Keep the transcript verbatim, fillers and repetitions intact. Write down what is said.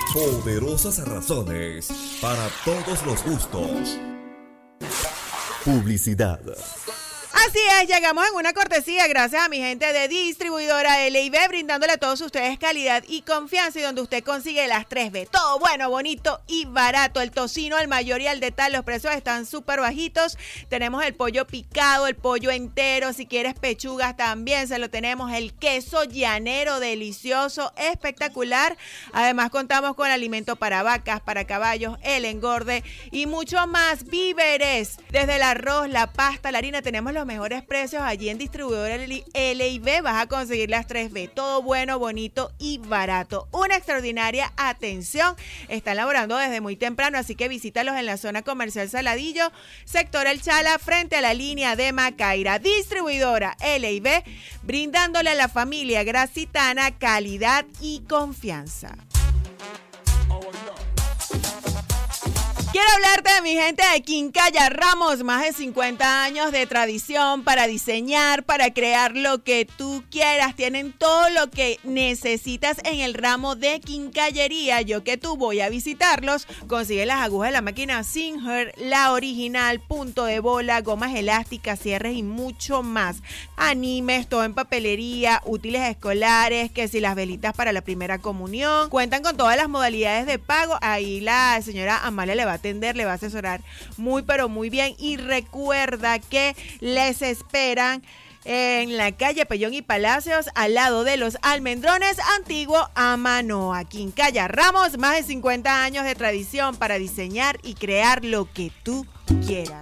Poderosas razones para todos los gustos. Publicidad. Así es, llegamos en una cortesía gracias a mi gente de distribuidora L y B, brindándole a todos ustedes calidad y confianza, y donde usted consigue las tres B, todo bueno, bonito y barato. El tocino al mayor y al detalle, los precios están súper bajitos. Tenemos el pollo picado, el pollo entero, si quieres pechugas también se lo tenemos, el queso llanero delicioso, espectacular. Además contamos con alimento para vacas, para caballos, el engorde y mucho más. Víveres, desde el arroz, la pasta, la harina, tenemos los mejores precios allí en distribuidora L y B. Vas a conseguir las tres B, todo bueno, bonito y barato. Una extraordinaria atención. Están laborando desde muy temprano, así que visítalos en la zona comercial Saladillo, sector El Chala, frente a la línea de Macaira. Distribuidora L y B, brindándole a la familia gracitana calidad y confianza. Quiero hablarte de mi gente de Quincalla Ramos, más de cincuenta años de tradición para diseñar, para crear lo que tú quieras. Tienen todo lo que necesitas en el ramo de quincallería. Yo que tú voy a visitarlos. Consigue las agujas de la máquina Singer, la original, punto de bola, gomas elásticas, cierres y mucho más. Animes, todo en papelería, útiles escolares, que si las velitas para la primera comunión. Cuentan con todas las modalidades de pago. Ahí la señora Amalia le va a atender, le va a asesorar muy pero muy bien, y recuerda que les esperan en la calle Pellón y Palacios, al lado de los Almendrones, antiguo Amanoa. Quincalla Ramos, más de cincuenta años de tradición para diseñar y crear lo que tú quieras.